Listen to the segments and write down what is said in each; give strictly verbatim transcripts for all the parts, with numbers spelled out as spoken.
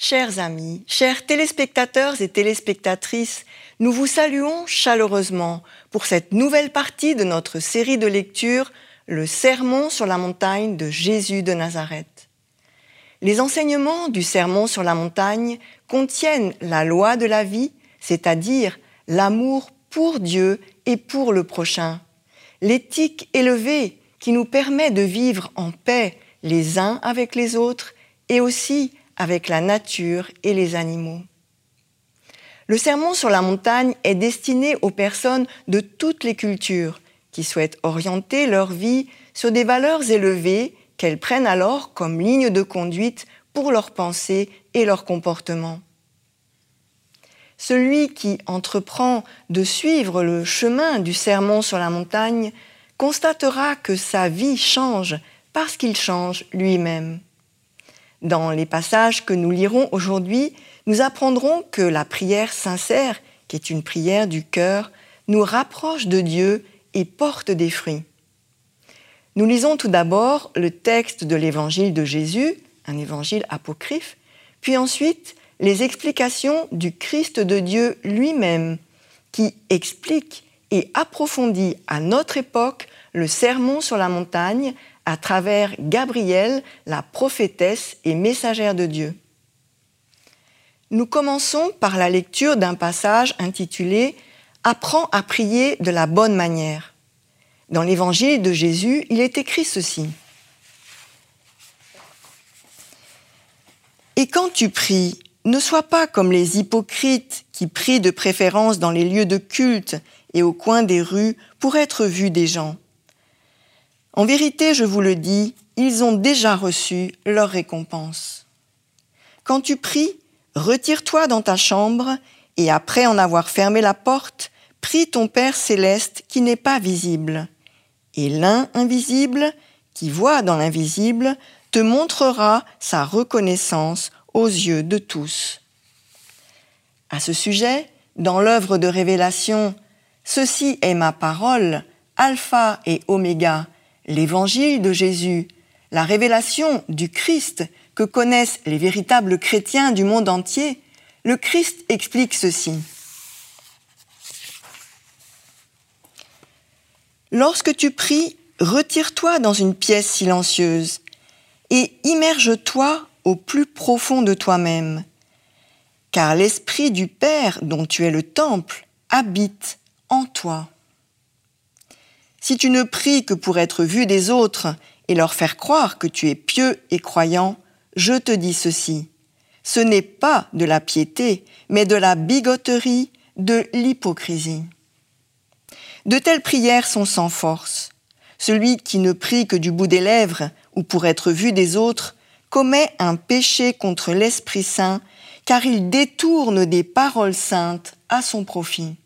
Chers amis, chers téléspectateurs et téléspectatrices, nous vous saluons chaleureusement pour cette nouvelle partie de notre série de lectures, le Sermon sur la montagne de Jésus de Nazareth. Les enseignements du Sermon sur la montagne contiennent la loi de la vie, c'est-à-dire l'amour pour Dieu et pour le prochain, l'éthique élevée qui nous permet de vivre en paix les uns avec les autres et aussi avec la nature et les animaux. Le Sermon sur la montagne est destiné aux personnes de toutes les cultures qui souhaitent orienter leur vie sur des valeurs élevées qu'elles prennent alors comme ligne de conduite pour leurs pensées et leurs comportements. Celui qui entreprend de suivre le chemin du Sermon sur la montagne constatera que sa vie change parce qu'il change lui-même. Dans les passages que nous lirons aujourd'hui, nous apprendrons que la prière sincère, qui est une prière du cœur, nous rapproche de Dieu et porte des fruits. Nous lisons tout d'abord le texte de l'évangile de Jésus, un évangile apocryphe, puis ensuite les explications du Christ de Dieu lui-même, qui explique et approfondit à notre époque le Sermon sur la montagne à travers Gabrielle, la prophétesse et messagère de Dieu. Nous commençons par la lecture d'un passage intitulé « Apprends à prier de la bonne manière ». Dans l'évangile de Jésus, il est écrit ceci. « Et quand tu pries, ne sois pas comme les hypocrites qui prient de préférence dans les lieux de culte et au coin des rues pour être vus des gens. En vérité, je vous le dis, ils ont déjà reçu leur récompense. Quand tu pries, retire-toi dans ta chambre et après en avoir fermé la porte, prie ton Père céleste qui n'est pas visible. Et l'un invisible, qui voit dans l'invisible, te montrera sa reconnaissance aux yeux de tous. » À ce sujet, dans l'œuvre de révélation « Ceci est ma parole, alpha et oméga », l'évangile de Jésus, la révélation du Christ que connaissent les véritables chrétiens du monde entier, le Christ explique ceci. Lorsque tu pries, retire-toi dans une pièce silencieuse et immerge-toi au plus profond de toi-même, car l'Esprit du Père dont tu es le temple habite en toi. Si tu ne pries que pour être vu des autres et leur faire croire que tu es pieux et croyant, je te dis ceci. Ce n'est pas de la piété, mais de la bigoterie, de l'hypocrisie. De telles prières sont sans force. Celui qui ne prie que du bout des lèvres ou pour être vu des autres commet un péché contre l'Esprit Saint, car il détourne des paroles saintes à son profit.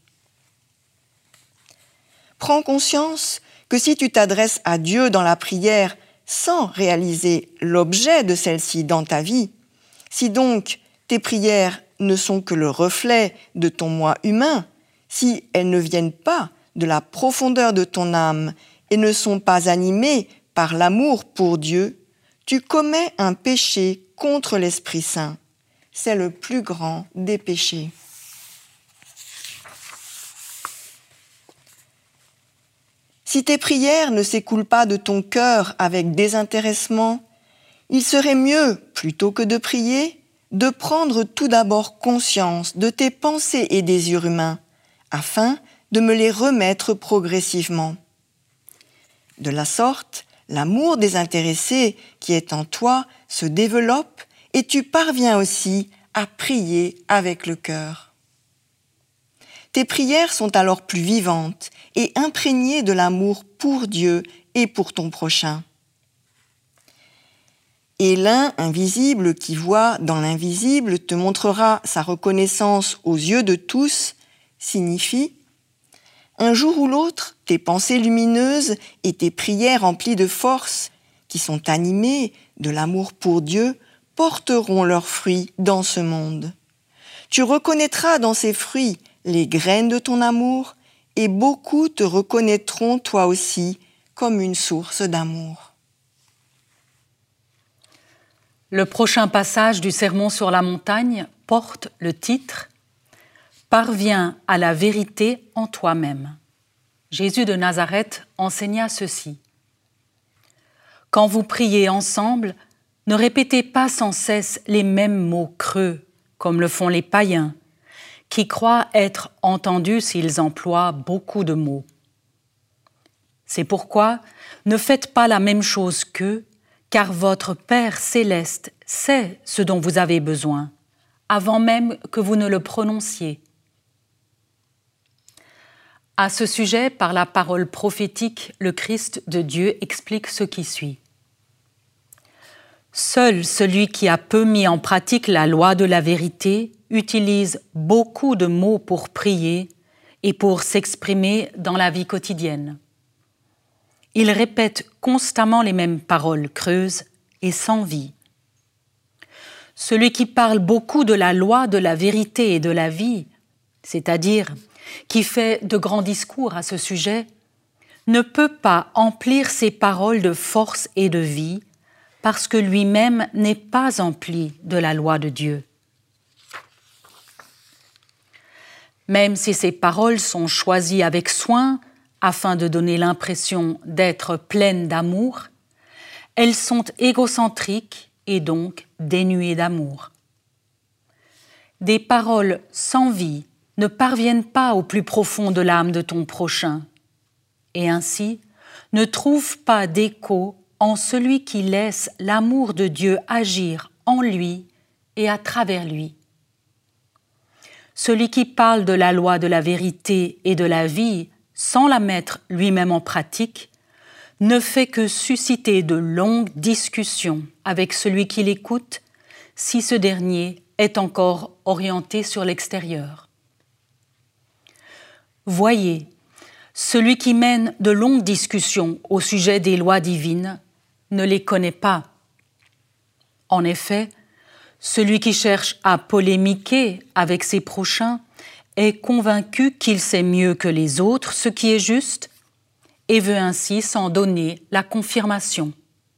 Prends conscience que si tu t'adresses à Dieu dans la prière sans réaliser l'objet de celle-ci dans ta vie, si donc tes prières ne sont que le reflet de ton moi humain, si elles ne viennent pas de la profondeur de ton âme et ne sont pas animées par l'amour pour Dieu, tu commets un péché contre l'Esprit Saint. C'est le plus grand des péchés. Si tes prières ne s'écoulent pas de ton cœur avec désintéressement, il serait mieux, plutôt que de prier, de prendre tout d'abord conscience de tes pensées et désirs humains, afin de me les remettre progressivement. De la sorte, l'amour désintéressé qui est en toi se développe et tu parviens aussi à prier avec le cœur. Tes prières sont alors plus vivantes et imprégnées de l'amour pour Dieu et pour ton prochain. Et l'un invisible qui voit dans l'invisible te montrera sa reconnaissance aux yeux de tous signifie un jour ou l'autre, tes pensées lumineuses et tes prières remplies de force, qui sont animées de l'amour pour Dieu, porteront leurs fruits dans ce monde. Tu reconnaîtras dans ces fruits les graines de ton amour et beaucoup te reconnaîtront toi aussi comme une source d'amour. Le prochain passage du Sermon sur la montagne porte le titre « Parviens à la vérité en toi-même ». Jésus de Nazareth enseigna ceci. « Quand vous priez ensemble, ne répétez pas sans cesse les mêmes mots creux, comme le font les païens, qui croient être entendus s'ils emploient beaucoup de mots. C'est pourquoi ne faites pas la même chose qu'eux, car votre Père céleste sait ce dont vous avez besoin, avant même que vous ne le prononciez. » À ce sujet, par la parole prophétique, le Christ de Dieu explique ce qui suit. Seul celui qui a peu mis en pratique la loi de la vérité utilise beaucoup de mots pour prier et pour s'exprimer dans la vie quotidienne. Il répète constamment les mêmes paroles creuses et sans vie. Celui qui parle beaucoup de la loi de la vérité et de la vie, c'est-à-dire qui fait de grands discours à ce sujet, ne peut pas emplir ses paroles de force et de vie parce que lui-même n'est pas empli de la loi de Dieu. Même si ces paroles sont choisies avec soin afin de donner l'impression d'être pleines d'amour, elles sont égocentriques et donc dénuées d'amour. Des paroles sans vie ne parviennent pas au plus profond de l'âme de ton prochain et ainsi ne trouvent pas d'écho en celui qui laisse l'amour de Dieu agir en lui et à travers lui. Celui qui parle de la loi de la vérité et de la vie sans la mettre lui-même en pratique ne fait que susciter de longues discussions avec celui qui l'écoute si ce dernier est encore orienté sur l'extérieur. Voyez, celui qui mène de longues discussions au sujet des lois divines ne les connaît pas. En effet, celui qui cherche à polémiquer avec ses prochains est convaincu qu'il sait mieux que les autres ce qui est juste et veut ainsi s'en donner la confirmation.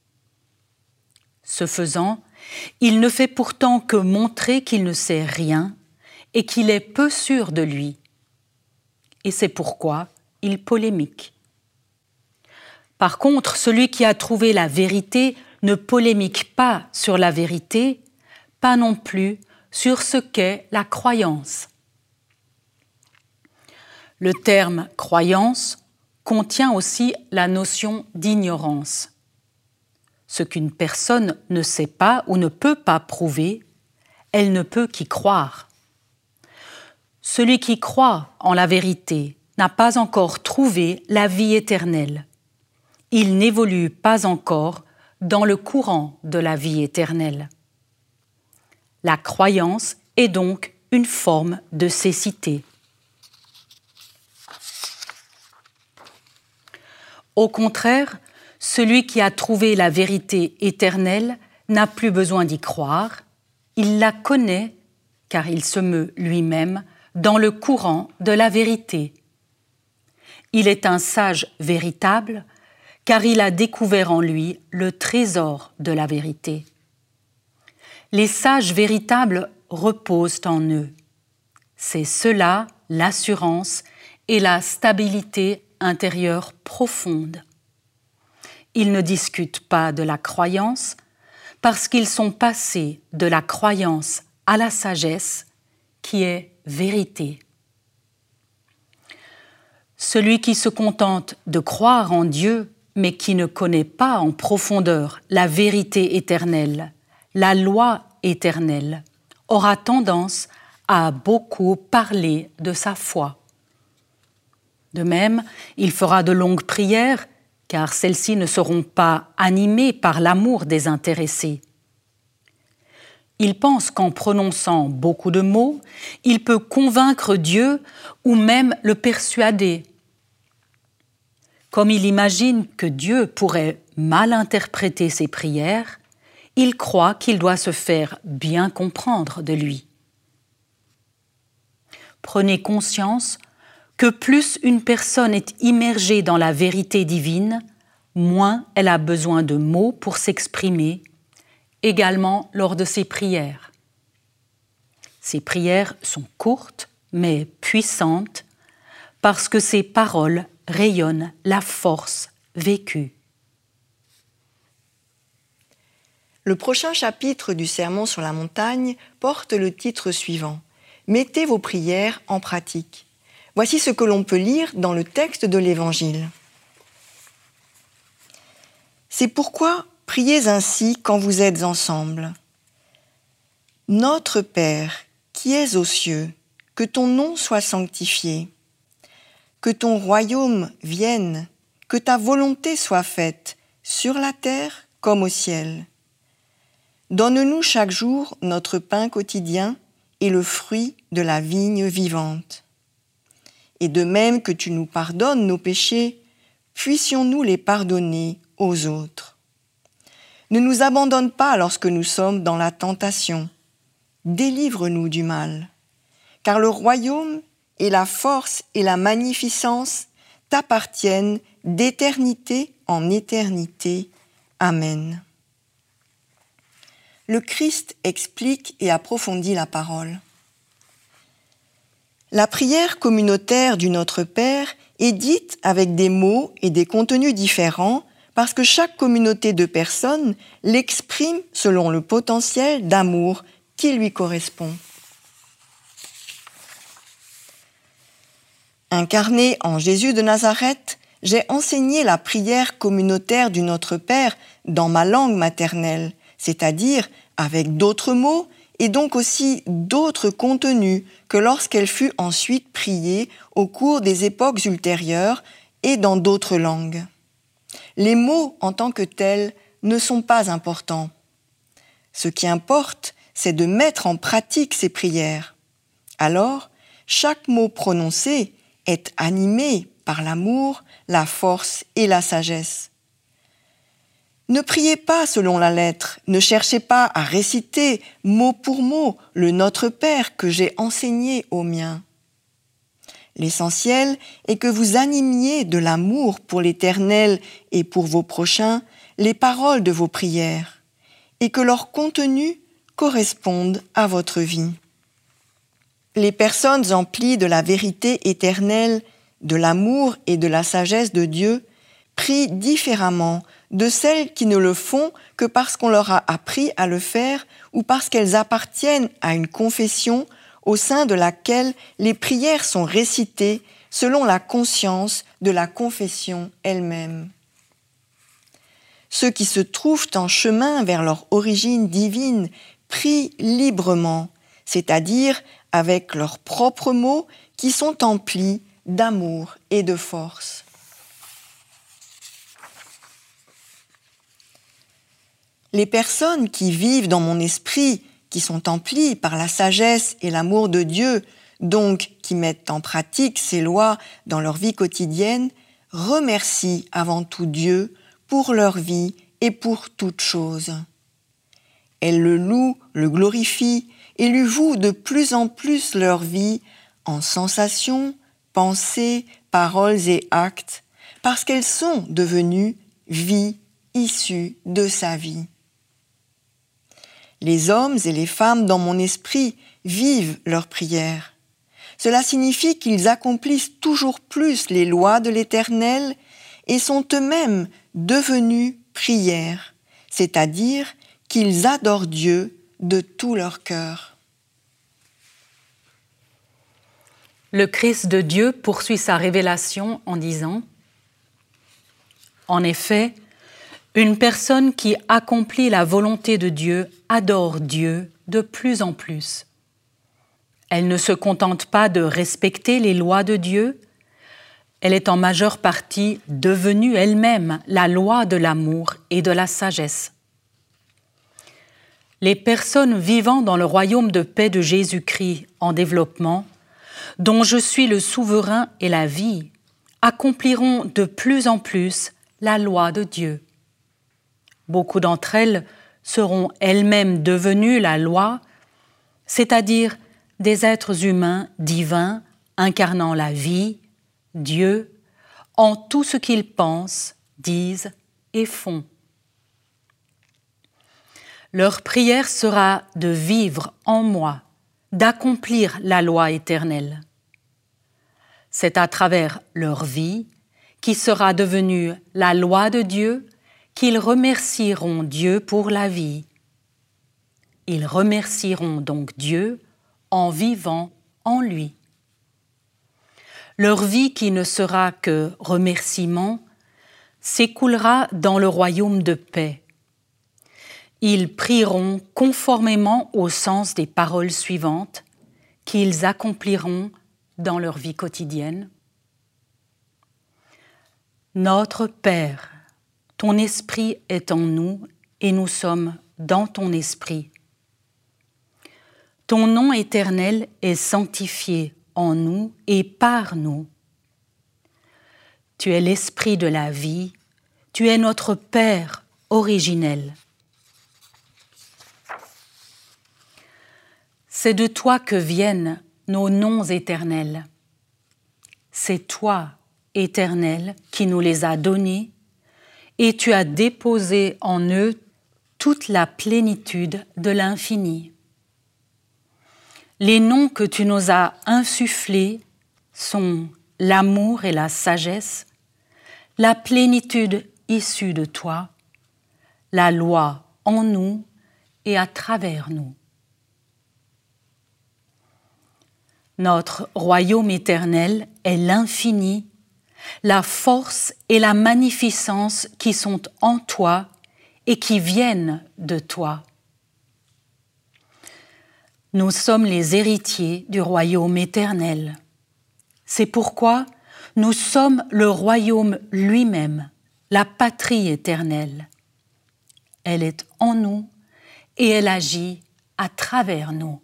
Ce faisant, il ne fait pourtant que montrer qu'il ne sait rien et qu'il est peu sûr de lui. Et c'est pourquoi il polémique. Par contre, celui qui a trouvé la vérité ne polémique pas sur la vérité, pas non plus sur ce qu'est la croyance. Le terme « croyance » contient aussi la notion d'ignorance. Ce qu'une personne ne sait pas ou ne peut pas prouver, elle ne peut qu'y croire. Celui qui croit en la vérité n'a pas encore trouvé la vie éternelle. Il n'évolue pas encore dans le courant de la vie éternelle. La croyance est donc une forme de cécité. Au contraire, celui qui a trouvé la vérité éternelle n'a plus besoin d'y croire, il la connaît car il se meut lui-même dans le courant de la vérité. Il est un sage véritable car il a découvert en lui le trésor de la vérité. Les sages véritables reposent en eux. C'est cela l'assurance et la stabilité intérieure profonde. Ils ne discutent pas de la croyance parce qu'ils sont passés de la croyance à la sagesse qui est vérité. Celui qui se contente de croire en Dieu mais qui ne connaît pas en profondeur la vérité éternelle, la loi éternelle, aura tendance à beaucoup parler de sa foi. De même, il fera de longues prières, car celles-ci ne seront pas animées par l'amour désintéressé. Il pense qu'en prononçant beaucoup de mots, il peut convaincre Dieu ou même le persuader. Comme il imagine que Dieu pourrait mal interpréter ses prières, il croit qu'il doit se faire bien comprendre de lui. Prenez conscience que plus une personne est immergée dans la vérité divine, moins elle a besoin de mots pour s'exprimer également lors de ses prières. Ses prières sont courtes mais puissantes parce que ses paroles rayonnent la force vécue. Le prochain chapitre du Sermon sur la montagne porte le titre suivant « Mettez vos prières en pratique ». Voici ce que l'on peut lire dans le texte de l'Évangile. C'est pourquoi priez ainsi quand vous êtes ensemble. Notre Père, qui es aux cieux, que ton nom soit sanctifié, que ton royaume vienne, que ta volonté soit faite, sur la terre comme au ciel. Donne-nous chaque jour notre pain quotidien et le fruit de la vigne vivante. Et de même que tu nous pardonnes nos péchés, puissions-nous les pardonner aux autres. Ne nous abandonne pas lorsque nous sommes dans la tentation. Délivre-nous du mal. Car le royaume et la force et la magnificence t'appartiennent d'éternité en éternité. Amen. Le Christ explique et approfondit la parole. La prière communautaire du Notre Père est dite avec des mots et des contenus différents parce que chaque communauté de personnes l'exprime selon le potentiel d'amour qui lui correspond. Incarné en Jésus de Nazareth, j'ai enseigné la prière communautaire du Notre Père dans ma langue maternelle, c'est-à-dire avec d'autres mots et donc aussi d'autres contenus que lorsqu'elle fut ensuite priée au cours des époques ultérieures et dans d'autres langues. Les mots en tant que tels ne sont pas importants. Ce qui importe, c'est de mettre en pratique ces prières. Alors, chaque mot prononcé est animé par l'amour, la force et la sagesse. Ne priez pas selon la lettre, ne cherchez pas à réciter mot pour mot le Notre Père que j'ai enseigné aux miens. L'essentiel est que vous animiez de l'amour pour l'Éternel et pour vos prochains les paroles de vos prières et que leur contenu corresponde à votre vie. Les personnes emplies de la vérité éternelle, de l'amour et de la sagesse de Dieu prient différemment de celles qui ne le font que parce qu'on leur a appris à le faire ou parce qu'elles appartiennent à une confession au sein de laquelle les prières sont récitées selon la conscience de la confession elle-même. Ceux qui se trouvent en chemin vers leur origine divine prient librement, c'est-à-dire avec leurs propres mots qui sont emplis d'amour et de force. Les personnes qui vivent dans mon esprit, qui sont emplies par la sagesse et l'amour de Dieu, donc qui mettent en pratique ses lois dans leur vie quotidienne, remercient avant tout Dieu pour leur vie et pour toute chose. Elles le louent, le glorifient et lui vouent de plus en plus leur vie en sensations, pensées, paroles et actes, parce qu'elles sont devenues vie issue de sa vie. Les hommes et les femmes dans mon esprit vivent leurs prières. Cela signifie qu'ils accomplissent toujours plus les lois de l'Éternel et sont eux-mêmes devenus prières, c'est-à-dire qu'ils adorent Dieu de tout leur cœur. Le Christ de Dieu poursuit sa révélation en disant « En effet, une personne qui accomplit la volonté de Dieu adore Dieu de plus en plus. Elle ne se contente pas de respecter les lois de Dieu, elle est en majeure partie devenue elle-même la loi de l'amour et de la sagesse. Les personnes vivant dans le royaume de paix de Jésus-Christ en développement, dont je suis le souverain et la vie, accompliront de plus en plus la loi de Dieu. Beaucoup d'entre elles seront elles-mêmes devenues la loi, c'est-à-dire des êtres humains divins incarnant la vie, Dieu, en tout ce qu'ils pensent, disent et font. Leur prière sera de vivre en moi, d'accomplir la loi éternelle. C'est à travers leur vie, qui sera devenue la loi de Dieu, qu'ils remercieront Dieu pour la vie. Ils remercieront donc Dieu en vivant en lui. Leur vie qui ne sera que remerciement s'écoulera dans le royaume de paix. Ils prieront conformément au sens des paroles suivantes qu'ils accompliront dans leur vie quotidienne. Notre Père, ton esprit est en nous et nous sommes dans ton esprit. Ton nom éternel est sanctifié en nous et par nous. Tu es l'esprit de la vie, tu es notre Père originel. C'est de toi que viennent nos noms éternels. C'est toi, Éternel, qui nous les as donnés, et tu as déposé en eux toute la plénitude de l'infini. Les noms que tu nous as insufflés sont l'amour et la sagesse, la plénitude issue de toi, la loi en nous et à travers nous. Notre royaume éternel est l'infini, la force et la magnificence qui sont en toi et qui viennent de toi. Nous sommes les héritiers du royaume éternel. C'est pourquoi nous sommes le royaume lui-même, la patrie éternelle. Elle est en nous et elle agit à travers nous.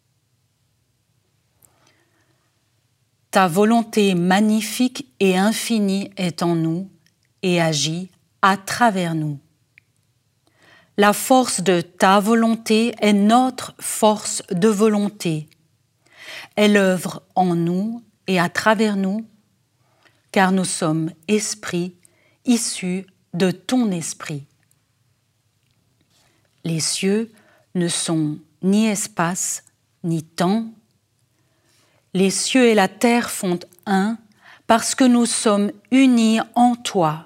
Ta volonté magnifique et infinie est en nous et agit à travers nous. La force de ta volonté est notre force de volonté. Elle œuvre en nous et à travers nous, car nous sommes esprits issus de ton esprit. Les cieux ne sont ni espace, ni temps. Les cieux et la terre font un parce que nous sommes unis en toi.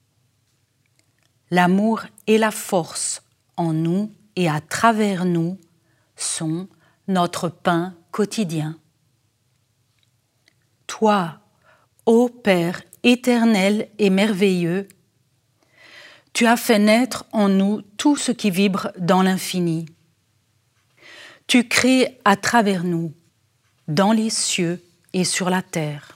L'amour et la force en nous et à travers nous sont notre pain quotidien. Toi, ô Père éternel et merveilleux, tu as fait naître en nous tout ce qui vibre dans l'infini. Tu crées à travers nous, dans les cieux et sur la terre.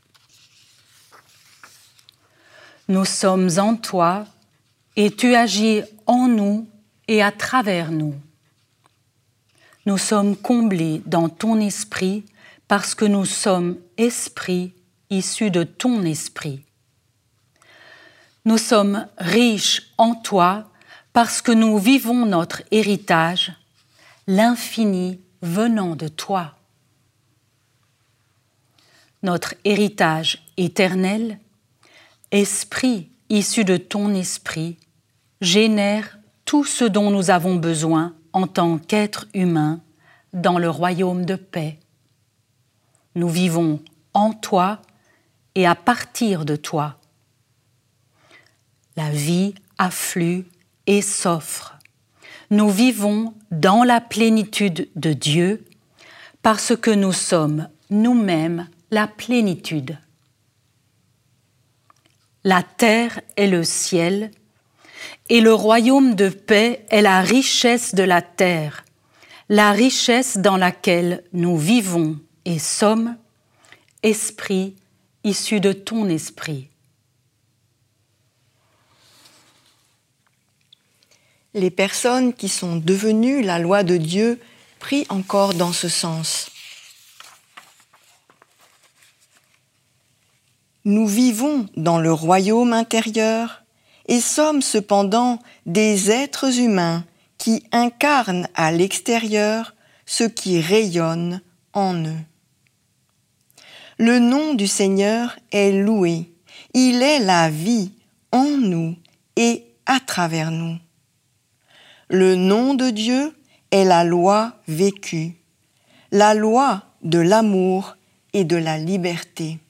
Nous sommes en toi et tu agis en nous et à travers nous. Nous sommes comblés dans ton esprit parce que nous sommes esprits issus de ton esprit. Nous sommes riches en toi parce que nous vivons notre héritage, l'infini venant de toi. Notre héritage éternel, esprit issu de ton esprit, génère tout ce dont nous avons besoin en tant qu'êtres humains dans le royaume de paix. Nous vivons en toi et à partir de toi. La vie afflue et s'offre. Nous vivons dans la plénitude de Dieu parce que nous sommes nous-mêmes la plénitude. La terre est le ciel et le royaume de paix est la richesse de la terre, la richesse dans laquelle nous vivons et sommes, esprit issu de ton esprit. Les personnes qui sont devenues la loi de Dieu prient encore dans ce sens. Nous vivons dans le royaume intérieur et sommes cependant des êtres humains qui incarnent à l'extérieur ce qui rayonne en eux. Le nom du Seigneur est loué. Il est la vie en nous et à travers nous. Le nom de Dieu est la loi vécue, la loi de l'amour et de la liberté.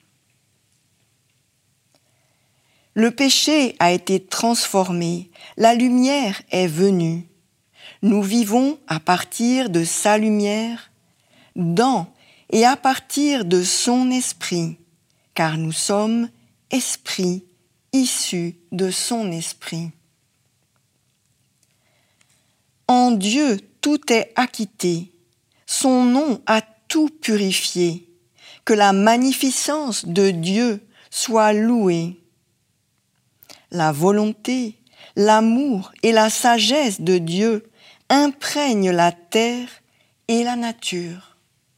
Le péché a été transformé, la lumière est venue. Nous vivons à partir de sa lumière, dans et à partir de son esprit, car nous sommes esprits issus de son esprit. En Dieu, tout est acquitté, son nom a tout purifié, que la magnificence de Dieu soit louée. La volonté, l'amour et la sagesse de Dieu imprègnent la terre et la nature.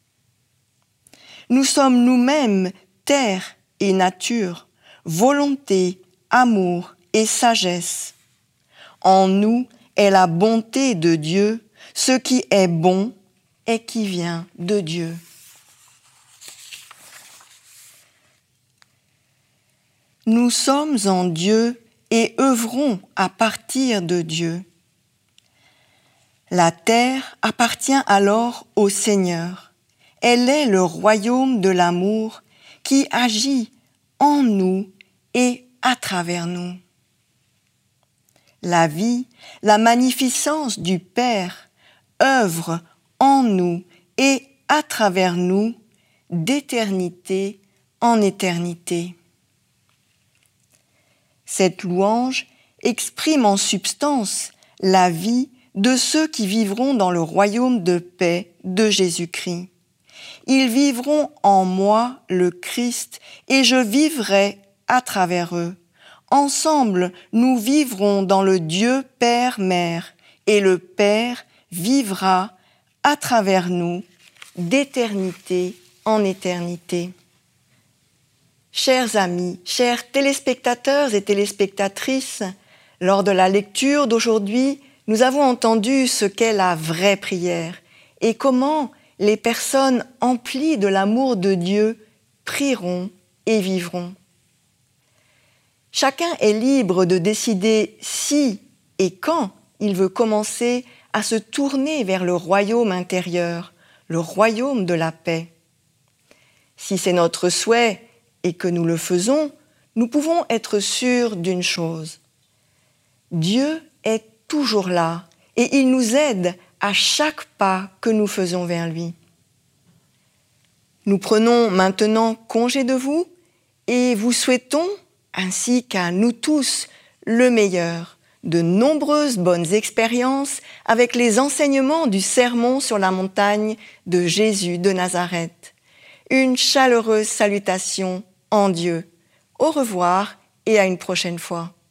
Nous sommes nous-mêmes terre et nature, volonté, amour et sagesse. En nous est la bonté de Dieu, ce qui est bon et qui vient de Dieu. Nous sommes en Dieu et œuvrons à partir de Dieu. La terre appartient alors au Seigneur. Elle est le royaume de l'amour qui agit en nous et à travers nous. La vie, la magnificence du Père œuvre en nous et à travers nous d'éternité en éternité. Cette louange exprime en substance la vie de ceux qui vivront dans le royaume de paix de Jésus-Christ. Ils vivront en moi le Christ et je vivrai à travers eux. Ensemble, nous vivrons dans le Dieu Père-Mère et le Père vivra à travers nous d'éternité en éternité. Chers amis, chers téléspectateurs et téléspectatrices, lors de la lecture d'aujourd'hui, nous avons entendu ce qu'est la vraie prière et comment les personnes emplies de l'amour de Dieu prieront et vivront. Chacun est libre de décider si et quand il veut commencer à se tourner vers le royaume intérieur, le royaume de la paix. Si c'est notre souhait et que nous le faisons, nous pouvons être sûrs d'une chose. Dieu est toujours là et il nous aide à chaque pas que nous faisons vers lui. Nous prenons maintenant congé de vous et vous souhaitons, ainsi qu'à nous tous, le meilleur, de nombreuses bonnes expériences avec les enseignements du sermon sur la montagne de Jésus de Nazareth. Une chaleureuse salutation en Dieu. Au revoir et à une prochaine fois.